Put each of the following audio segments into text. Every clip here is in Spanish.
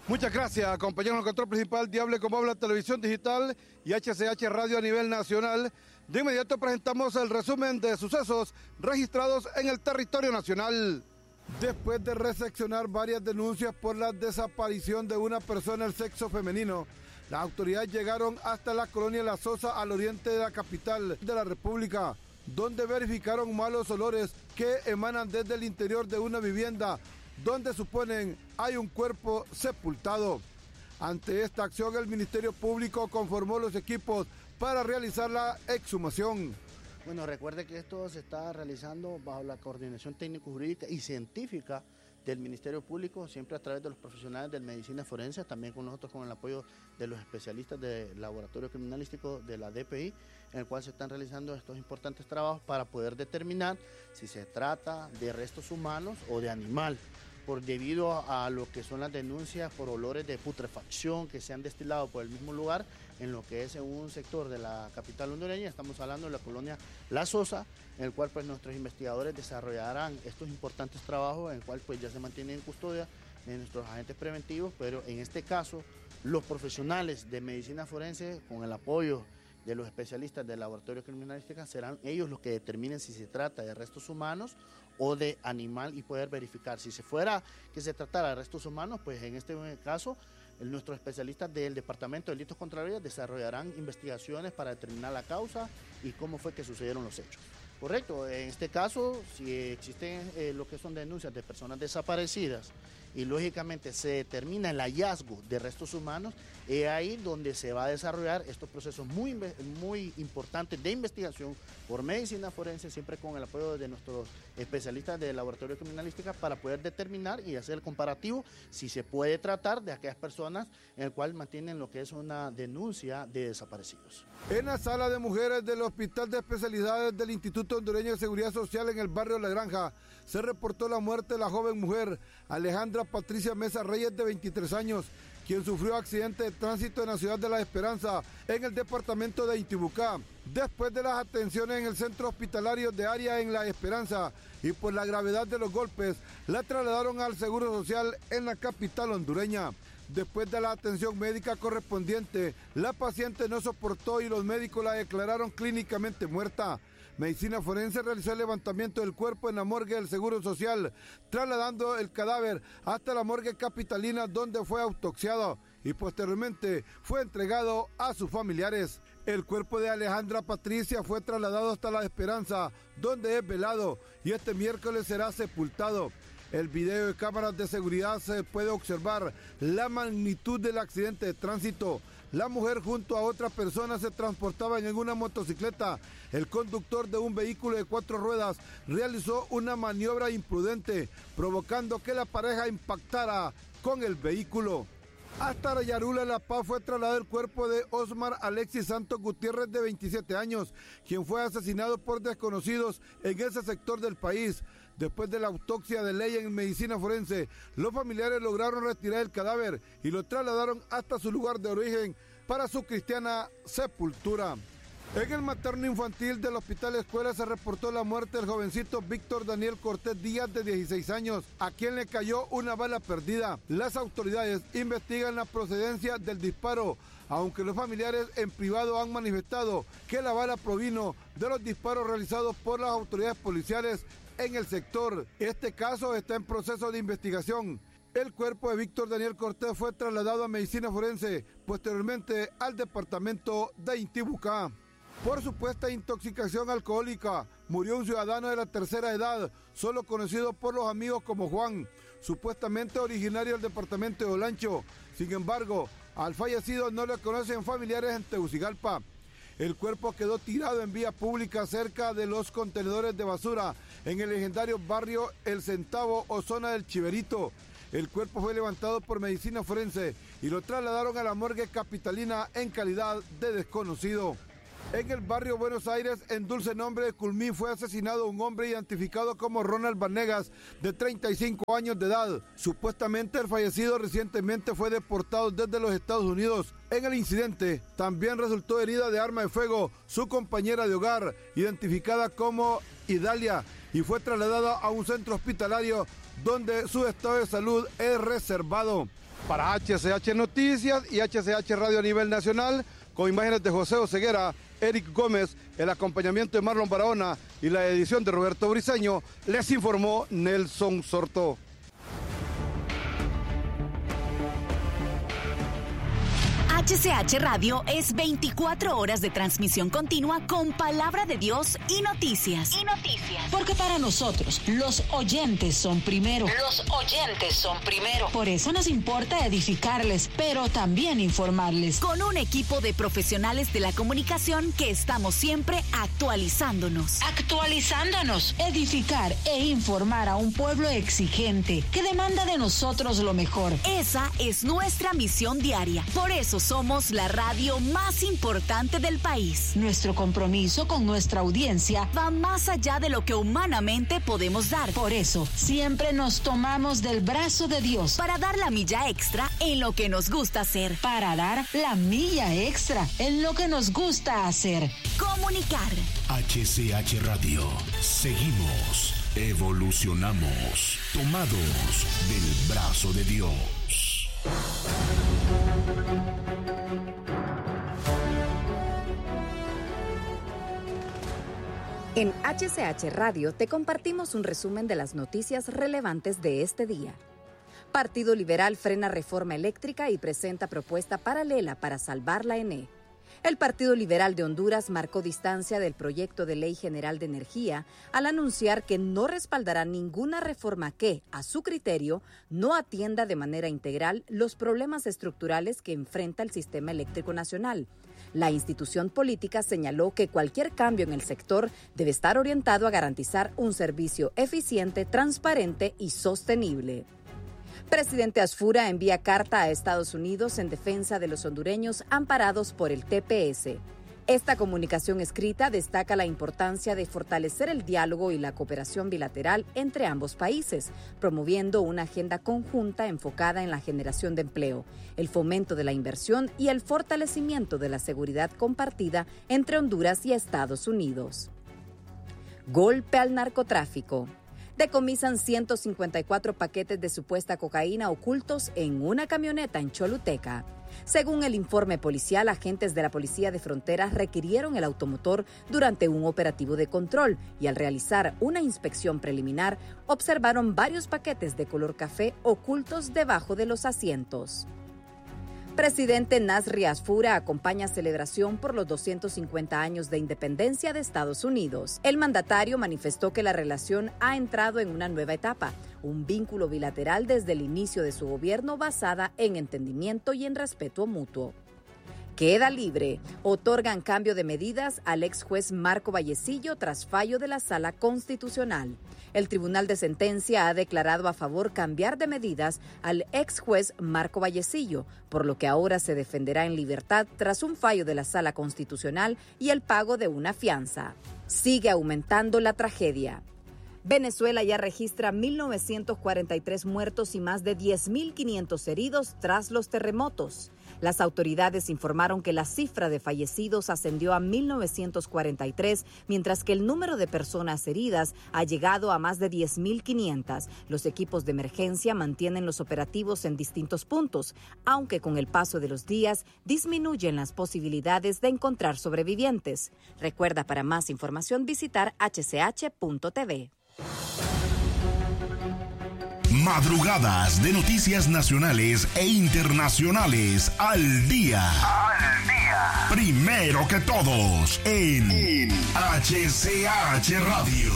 Muchas gracias, acompañaron el control principal de Hable Como Habla Televisión Digital y HCH Radio a nivel nacional. De inmediato presentamos el resumen de sucesos registrados en el territorio nacional. Después de recepcionar varias denuncias por la desaparición de una persona del sexo femenino, las autoridades llegaron hasta la colonia La Sosa, al oriente de la capital de la República, donde verificaron malos olores que emanan desde el interior de una vivienda, donde suponen hay un cuerpo sepultado. Ante esta acción, el Ministerio Público conformó los equipos para realizar la exhumación. Bueno, recuerde que esto se está realizando bajo la coordinación técnico-jurídica y científica del Ministerio Público, siempre a través de los profesionales de medicina forense, también con nosotros con el apoyo de los especialistas del laboratorio criminalístico de la DPI, en el cual se están realizando estos importantes trabajos para poder determinar si se trata de restos humanos o de animal, debido a lo que son las denuncias por olores de putrefacción que se han destilado por el mismo lugar en lo que es en un sector de la capital hondureña. Estamos hablando de la colonia La Sosa, en el cual pues nuestros investigadores desarrollarán estos importantes trabajos, en el cual pues ya se mantienen en custodia de nuestros agentes preventivos, pero en este caso los profesionales de medicina forense, con el apoyo de los especialistas del laboratorio criminalística, serán ellos los que determinen si se trata de restos humanos o de animal y poder verificar. Si se fuera que se tratara de restos humanos, pues en este caso nuestros especialistas del Departamento de Delitos contra la Vida desarrollarán investigaciones para determinar la causa y cómo fue que sucedieron los hechos. Correcto, en este caso, si existen lo que son denuncias de personas desaparecidas y lógicamente se determina el hallazgo de restos humanos, es ahí donde se va a desarrollar estos procesos muy importantes de investigación por medicina forense, siempre con el apoyo de nuestros especialistas del laboratorio criminalística, para poder determinar y hacer el comparativo si se puede tratar de aquellas personas en el cual mantienen lo que es una denuncia de desaparecidos. En la sala de mujeres del Hospital de Especialidades del Instituto Hondureño de Seguridad Social en el barrio La Granja, se reportó la muerte de la joven mujer Alejandra Patricia Mesa Reyes, de 23 años, quien sufrió accidente de tránsito en la ciudad de La Esperanza, en el departamento de Intibucá. Después de las atenciones en el centro hospitalario de área en La Esperanza y por la gravedad de los golpes, la trasladaron al Seguro Social en la capital hondureña. Después de la atención médica correspondiente, la paciente no soportó y los médicos la declararon clínicamente muerta. Medicina Forense realizó el levantamiento del cuerpo en la morgue del Seguro Social, trasladando el cadáver hasta la morgue capitalina, donde fue autopsiado y posteriormente fue entregado a sus familiares. El cuerpo de Alejandra Patricia fue trasladado hasta La Esperanza, donde es velado, y este miércoles será sepultado. El video de cámaras de seguridad se puede observar la magnitud del accidente de tránsito. La mujer junto a otra persona se transportaban en una motocicleta. El conductor de un vehículo de 4 ruedas realizó una maniobra imprudente, provocando que la pareja impactara con el vehículo. Hasta Arayarula, La Paz, fue trasladado el cuerpo de Osmar Alexis Santos Gutiérrez, de 27 años, quien fue asesinado por desconocidos en ese sector del país. Después de la autopsia de ley en medicina forense, los familiares lograron retirar el cadáver y lo trasladaron hasta su lugar de origen para su cristiana sepultura. En el materno infantil del Hospital Escuela se reportó la muerte del jovencito Víctor Daniel Cortés Díaz, de 16 años, a quien le cayó una bala perdida. Las autoridades investigan la procedencia del disparo, aunque los familiares en privado han manifestado que la bala provino de los disparos realizados por las autoridades policiales en el sector. Este caso está en proceso de investigación. El cuerpo de Víctor Daniel Cortés fue trasladado a medicina forense, posteriormente al departamento de Intibucá. Por supuesta intoxicación alcohólica, murió un ciudadano de la tercera edad, solo conocido por los amigos como Juan, supuestamente originario del departamento de Olancho. Sin embargo, al fallecido no le conocen familiares en Tegucigalpa. El cuerpo quedó tirado en vía pública cerca de los contenedores de basura en el legendario barrio El Centavo o zona del Chiverito. El cuerpo fue levantado por medicina forense y lo trasladaron a la morgue capitalina en calidad de desconocido. En el barrio Buenos Aires, en dulce nombre de Culmí, fue asesinado un hombre identificado como Ronald Vanegas, de 35 años de edad. Supuestamente el fallecido recientemente fue deportado desde los Estados Unidos. En el incidente también resultó herida de arma de fuego su compañera de hogar, identificada como Idalia, y fue trasladada a un centro hospitalario donde su estado de salud es reservado. Para HCH Noticias y HCH Radio a nivel nacional, con imágenes de José Oseguera, Eric Gómez, el acompañamiento de Marlon Barahona y la edición de Roberto Briceño, les informó Nelson Sorto. HCH Radio es 24 horas de transmisión continua con palabra de Dios y noticias. Porque para nosotros, los oyentes son primero. Por eso nos importa edificarles, pero también informarles. Con un equipo de profesionales de la comunicación que estamos siempre actualizándonos. Edificar e informar a un pueblo exigente que demanda de nosotros lo mejor. Esa es nuestra misión diaria. Por eso somos la radio más importante del país. Nuestro compromiso con nuestra audiencia Va más allá de lo que humanamente podemos dar. Por eso, siempre nos tomamos del brazo de Dios. Para dar la milla extra en lo que nos gusta hacer. Para dar la milla extra en lo que nos gusta hacer. Comunicar. HCH Radio. Seguimos, evolucionamos, tomados del brazo de Dios. En HCH Radio te compartimos un resumen de las noticias relevantes de este día. Partido Liberal frena reforma eléctrica y presenta propuesta paralela para salvar la ENE. El Partido Liberal de Honduras marcó distancia del proyecto de Ley General de Energía al anunciar que no respaldará ninguna reforma que, a su criterio, no atienda de manera integral los problemas estructurales que enfrenta el sistema eléctrico nacional. La institución política señaló que cualquier cambio en el sector debe estar orientado a garantizar un servicio eficiente, transparente y sostenible. Presidente Asfura envía carta a Estados Unidos en defensa de los hondureños amparados por el TPS. Esta comunicación escrita destaca la importancia de fortalecer el diálogo y la cooperación bilateral entre ambos países, promoviendo una agenda conjunta enfocada en la generación de empleo, el fomento de la inversión y el fortalecimiento de la seguridad compartida entre Honduras y Estados Unidos. Golpe al narcotráfico. Decomisan 154 paquetes de supuesta cocaína ocultos en una camioneta en Choluteca. Según el informe policial, agentes de la Policía de Fronteras requirieron el automotor durante un operativo de control y al realizar una inspección preliminar, observaron varios paquetes de color café ocultos debajo de los asientos. Presidente Nasri Asfura acompaña celebración por los 250 años de independencia de Estados Unidos. El mandatario manifestó que la relación ha entrado en una nueva etapa, un vínculo bilateral desde el inicio de su gobierno basada en entendimiento y en respeto mutuo. Queda libre. Otorgan cambio de medidas al ex juez Marco Vallecillo tras fallo de la Sala Constitucional. El Tribunal de Sentencia ha declarado a favor cambiar de medidas al ex juez Marco Vallecillo, por lo que ahora se defenderá en libertad tras un fallo de la Sala Constitucional y el pago de una fianza. Sigue aumentando la tragedia. Venezuela ya registra 1.943 muertos y más de 10.500 heridos tras los terremotos. Las autoridades informaron que la cifra de fallecidos ascendió a 1.943, mientras que el número de personas heridas ha llegado a más de 10.500. Los equipos de emergencia mantienen los operativos en distintos puntos, aunque con el paso de los días disminuyen las posibilidades de encontrar sobrevivientes. Recuerda, para más información visitar hch.tv. Madrugadas de noticias nacionales e internacionales al día. Primero que todos en HCH Radio.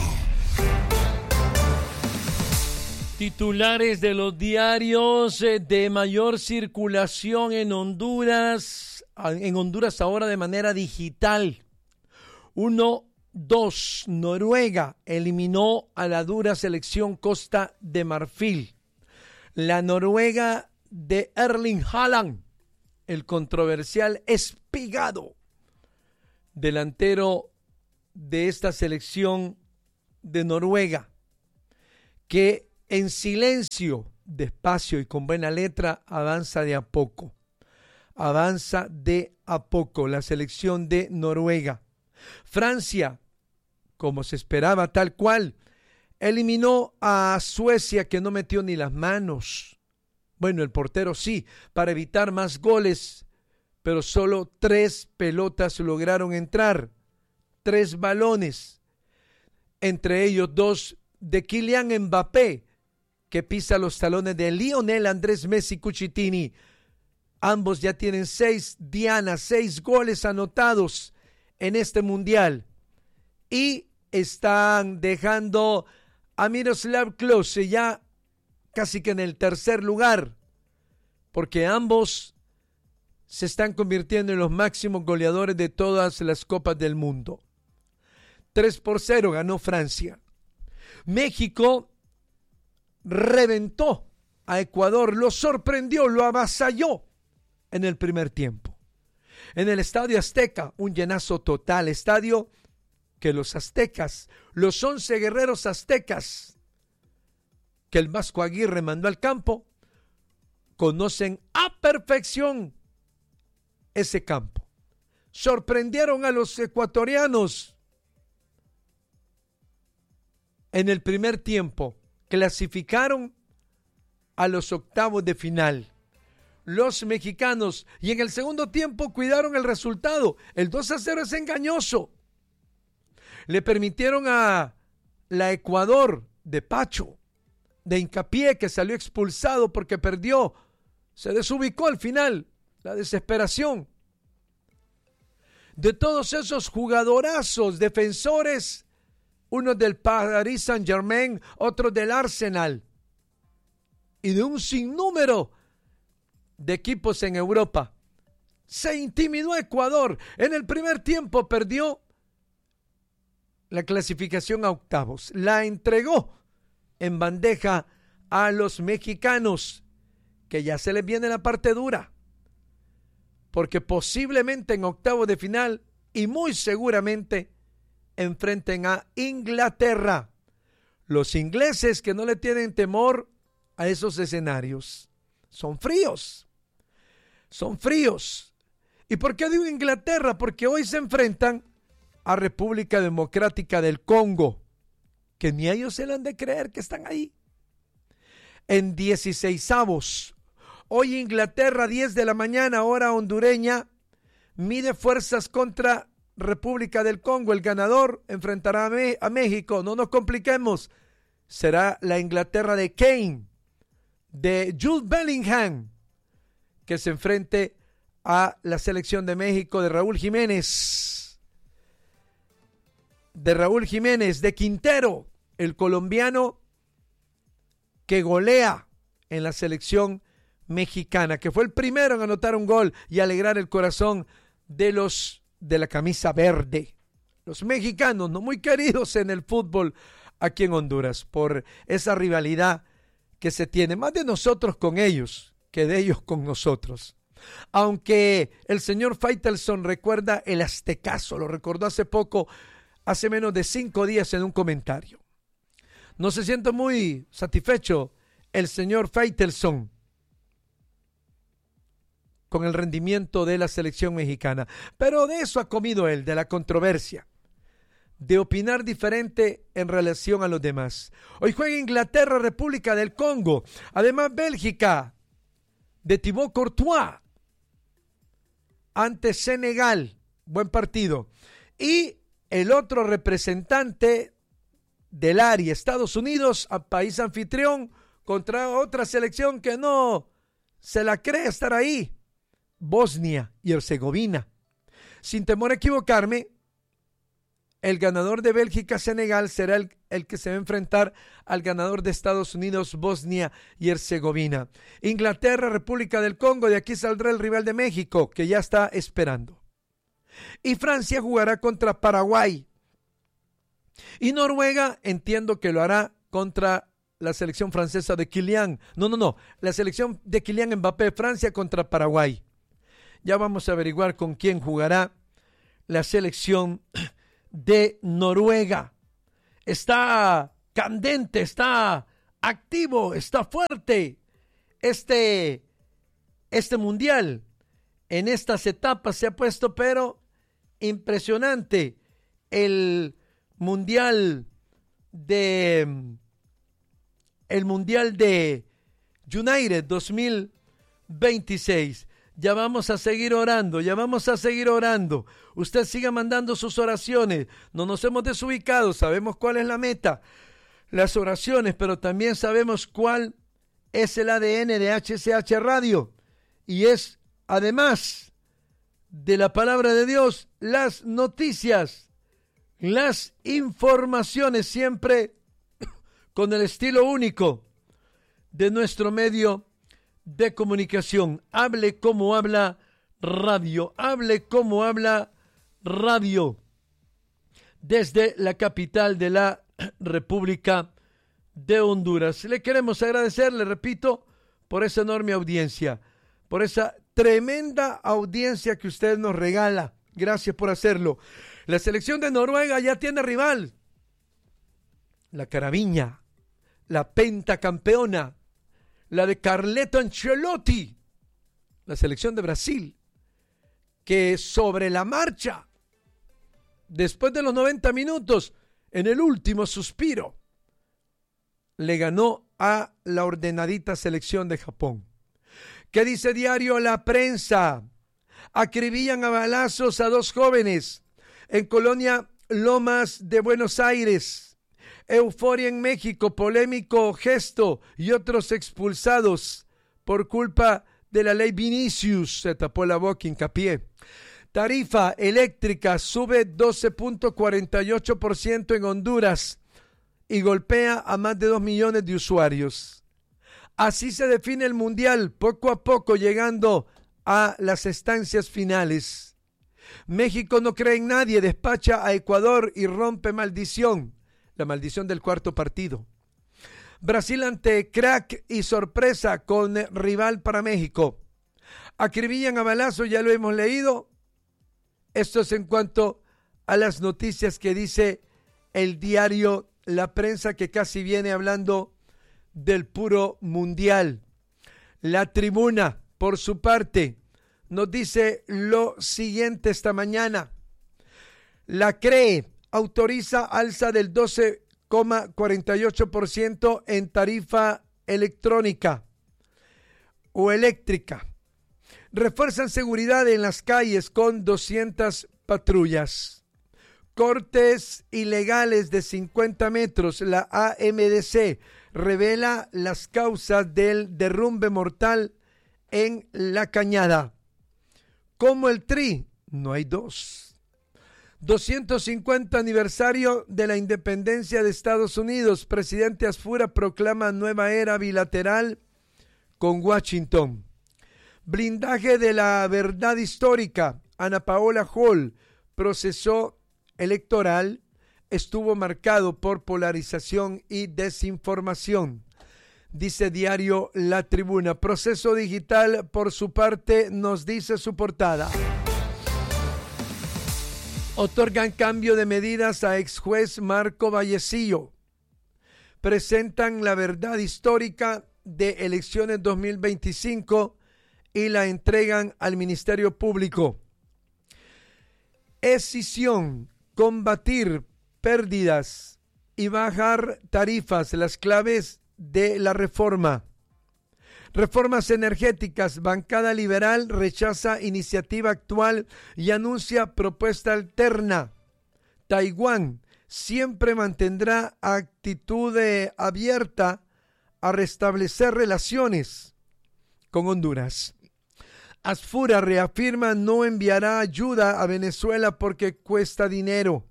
Titulares de los diarios de mayor circulación en Honduras. En Honduras ahora de manera digital. 1, 2. Noruega eliminó a la dura selección Costa de Marfil. La Noruega de Erling Haaland, el controversial espigado delantero de esta selección de Noruega, que en silencio, despacio y con buena letra avanza de a poco. Avanza de a poco la selección de Noruega. Francia, como se esperaba, tal cual, eliminó a Suecia, que no metió ni las manos. Bueno, el portero sí, para evitar más goles, pero solo 3 pelotas lograron entrar, 3 balones, entre ellos 2 de Kylian Mbappé, que pisa los talones de Lionel Andrés Messi Cucitini. Ambos ya tienen 6 dianas, 6 goles anotados en este mundial. Y están dejando a Miroslav Klose ya casi que en el tercer lugar, porque ambos se están convirtiendo en los máximos goleadores de todas las copas del mundo. 3-0 ganó Francia. México reventó a Ecuador, lo sorprendió, lo avasalló en el primer tiempo. En el Estadio Azteca, un llenazo total, estadio que los aztecas, los 11 guerreros aztecas que el Vasco Aguirre mandó al campo, conocen a perfección ese campo. Sorprendieron a los ecuatorianos en el primer tiempo, clasificaron a los octavos de final. Los mexicanos, y en el segundo tiempo cuidaron el resultado. El 2-0 es engañoso. Le permitieron a la Ecuador de Pacho, de Hincapié, que salió expulsado porque perdió, se desubicó al final, la desesperación. De todos esos jugadorazos, defensores, uno del Paris Saint-Germain, otro del Arsenal, y de un sinnúmero de equipos en Europa, se intimidó a Ecuador. En el primer tiempo perdió la clasificación a octavos, la entregó en bandeja a los mexicanos, que ya se les viene la parte dura, porque posiblemente en octavos de final y muy seguramente enfrenten a Inglaterra. Los ingleses, que no le tienen temor a esos escenarios, son fríos. ¿Y por qué digo Inglaterra? Porque hoy se enfrentan a República Democrática del Congo, que ni ellos se le han de creer que están ahí. En 16avos, hoy Inglaterra, 10 de la mañana, hora hondureña, mide fuerzas contra República del Congo. El ganador enfrentará a México. No nos compliquemos. Será la Inglaterra de Kane, de Jude Bellingham, que se enfrente a la selección de México de Raúl Jiménez. De Quintero, el colombiano que golea en la selección mexicana, que fue el primero en anotar un gol y alegrar el corazón de los de la camisa verde. Los mexicanos, no muy queridos en el fútbol aquí en Honduras, por esa rivalidad que se tiene, más de nosotros con ellos que de ellos con nosotros. Aunque el señor Faitelson recuerda el aztecazo, lo recordó hace menos de 5 días en un comentario. No se siente muy satisfecho el señor Faitelson con el rendimiento de la selección mexicana, pero de eso ha comido él, de la controversia, de opinar diferente en relación a los demás. Hoy juega Inglaterra, República del Congo, además Bélgica, de Thibaut Courtois, ante Senegal, buen partido. Y el otro representante del área, Estados Unidos, a país anfitrión, contra otra selección que no se la cree estar ahí, Bosnia y Herzegovina. Sin temor a equivocarme, el ganador de Bélgica-Senegal será el que se va a enfrentar al ganador de Estados Unidos, Bosnia y Herzegovina. Inglaterra, República del Congo, de aquí saldrá el rival de México, que ya está esperando. Y Francia jugará contra Paraguay. Y Noruega, entiendo que lo hará contra la selección francesa de Kylian. No, la selección de Kylian Mbappé, Francia contra Paraguay. Ya vamos a averiguar con quién jugará la selección de Noruega. Está candente, está activo, está fuerte este mundial. En estas etapas se ha puesto, pero impresionante, el mundial de United 2026. Ya vamos a seguir orando, Usted siga mandando sus oraciones. No nos hemos desubicado, sabemos cuál es la meta, las oraciones, pero también sabemos cuál es el ADN de HCH Radio. Y es, además de la palabra de Dios, las noticias, las informaciones, siempre con el estilo único de nuestro medio de comunicación. Hable como habla radio. Desde la capital de la República de Honduras. Le queremos agradecer, le repito, por esa enorme audiencia, por esa tremenda audiencia que usted nos regala. Gracias por hacerlo. La selección de Noruega ya tiene rival. La Caraviña, la pentacampeona, la de Carleto Ancelotti, la selección de Brasil, que sobre la marcha, después de los 90 minutos, en el último suspiro, le ganó a la ordenadita selección de Japón. ¿Qué dice diario La Prensa? Acribillan a balazos a 2 jóvenes en Colonia Lomas de Buenos Aires. Euforia en México, polémico gesto y otros expulsados por culpa de la ley Vinicius. Se tapó la boca, hincapié. Tarifa eléctrica sube 12.48% en Honduras y golpea a más de 2 millones de usuarios. Así se define el Mundial, poco a poco llegando a las estancias finales. México no cree en nadie, despacha a Ecuador y rompe maldición. La maldición del cuarto partido. Brasil ante crack y sorpresa con rival para México. Acribillan a balazo, ya lo hemos leído. Esto es en cuanto a las noticias que dice el diario La Prensa, que casi viene hablando del puro mundial. La Tribuna, por su parte, nos dice lo siguiente esta mañana. La CREE autoriza alza del 12,48% en tarifa electrónica o eléctrica. Refuerzan seguridad en las calles con 200 patrullas. Cortes ilegales de 50 metros. La AMDC revela las causas del derrumbe mortal en La Cañada. Como el Tri, no hay dos. 250 aniversario de la independencia de Estados Unidos. Presidente Asfura proclama nueva era bilateral con Washington. Blindaje de la verdad histórica. Ana Paola Hall, proceso electoral, estuvo marcado por polarización y desinformación. Dice diario La Tribuna. Proceso Digital, por su parte, nos dice su portada. Otorgan cambio de medidas a ex juez Marco Vallecillo. Presentan la verdad histórica de elecciones 2025 y la entregan al Ministerio Público. Escisión, combatir pérdidas y bajar tarifas, las claves de la reforma. Reformas energéticas, bancada liberal rechaza iniciativa actual y anuncia propuesta alterna. Taiwán siempre mantendrá actitud abierta a restablecer relaciones con Honduras. Asfura reafirma no enviará ayuda a Venezuela porque cuesta dinero.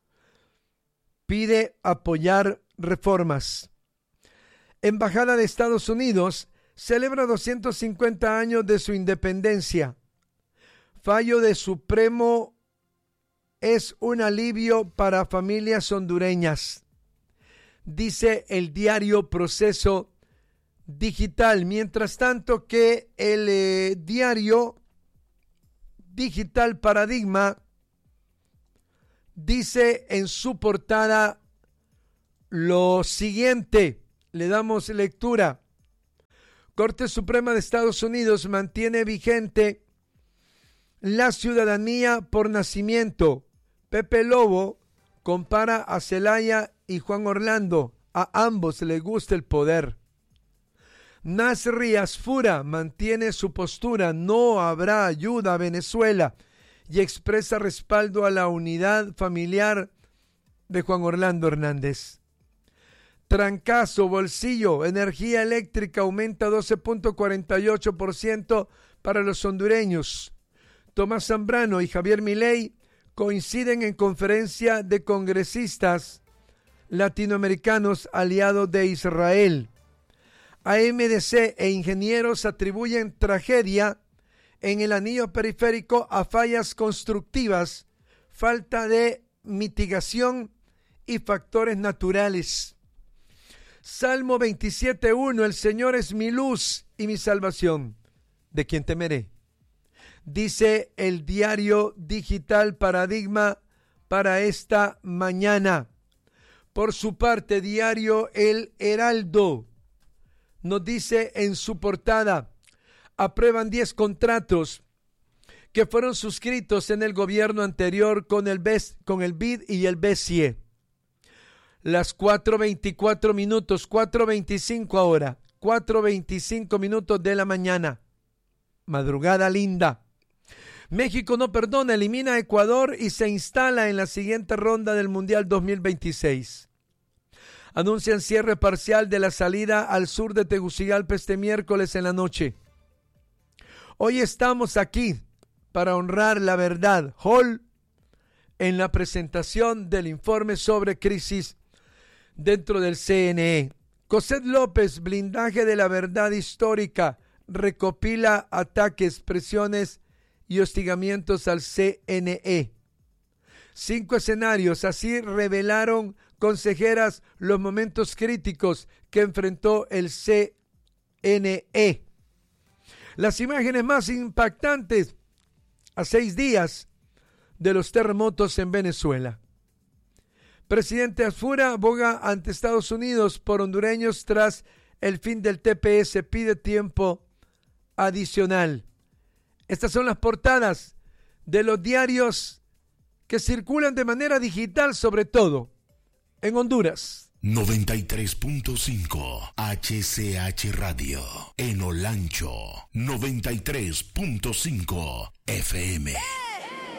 Pide apoyar reformas. Embajada de Estados Unidos celebra 250 años de su independencia. Fallo de Supremo es un alivio para familias hondureñas. Dice el diario Proceso Digital. Mientras tanto que el diario Digital Paradigma dice en su portada lo siguiente. Le damos lectura. Corte Suprema de Estados Unidos mantiene vigente la ciudadanía por nacimiento. Pepe Lobo compara a Zelaya y Juan Orlando. A ambos les gusta el poder. Nasri Asfura mantiene su postura, no habrá ayuda a Venezuela, y expresa respaldo a la unidad familiar de Juan Orlando Hernández. Trancazo, bolsillo, energía eléctrica aumenta 12.48% para los hondureños. Tomás Zambrano y Javier Milei coinciden en conferencia de congresistas latinoamericanos aliados de Israel. AMDC e ingenieros atribuyen tragedia en el anillo periférico a fallas constructivas, falta de mitigación y factores naturales. Salmo 27:1, el Señor es mi luz y mi salvación. ¿De quién temeré? Dice el diario digital Paradigma para esta mañana. Por su parte, diario El Heraldo nos dice en su portada: aprueban 10 contratos que fueron suscritos en el gobierno anterior con el BID y el BCE. Las 4:24 minutos, 4:25 ahora, 4:25 minutos de la mañana. Madrugada linda. México no perdona, elimina a Ecuador y se instala en la siguiente ronda del Mundial 2026. Anuncian cierre parcial de la salida al sur de Tegucigalpa este miércoles en la noche. Hoy estamos aquí para honrar la verdad. Hall en la presentación del informe sobre crisis dentro del CNE. Cosette López, blindaje de la verdad histórica, recopila ataques, presiones y hostigamientos al CNE. 5 escenarios, así revelaron consejeras los momentos críticos que enfrentó el CNE. Las imágenes más impactantes a 6 días de los terremotos en Venezuela. Presidente Asfura aboga ante Estados Unidos por hondureños tras el fin del TPS, pide tiempo adicional. Estas son las portadas de los diarios que circulan de manera digital, sobre todo en Honduras. 93.5 HCH Radio en Olancho, 93.5 FM.